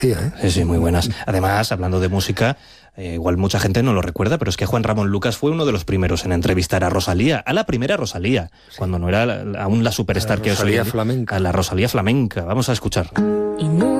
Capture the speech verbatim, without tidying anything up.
Tía, ¿eh? Sí, sí, muy buenas. Además, hablando de música, eh, igual mucha gente no lo recuerda, pero es que Juan Ramón Lucas fue uno de los primeros en entrevistar a Rosalía, a la primera Rosalía, sí. cuando no era la, aún la superstar la que es hoy. Rosalía flamenca. A la Rosalía flamenca. Vamos a escuchar. Y no